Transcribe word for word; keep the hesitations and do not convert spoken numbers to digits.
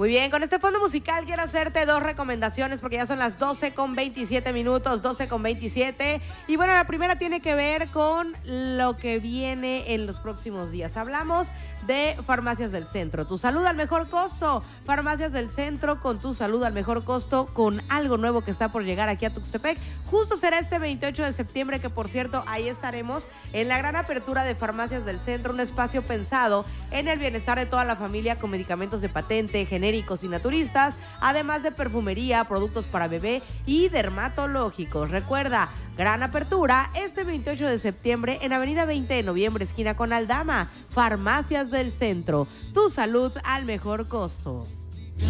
Muy bien, con este fondo musical quiero hacerte dos recomendaciones porque ya son las doce con veintisiete minutos, doce con veintisiete. Y bueno, la primera tiene que ver con lo que viene en los próximos días. Hablamos de Farmacias del Centro. Tu salud al mejor costo. Farmacias del Centro con tu salud al mejor costo, con algo nuevo que está por llegar aquí a Tuxtepec. Justo será este veintiocho de septiembre, que por cierto, ahí estaremos en la gran apertura de Farmacias del Centro, un espacio pensado en el bienestar de toda la familia con medicamentos de patente, genéricos y naturistas, además de perfumería, productos para bebé y dermatológicos. Recuerda, gran apertura este veintiocho de septiembre en Avenida veinte de noviembre, esquina con Aldama. Farmacias del Centro. Tu salud al mejor costo.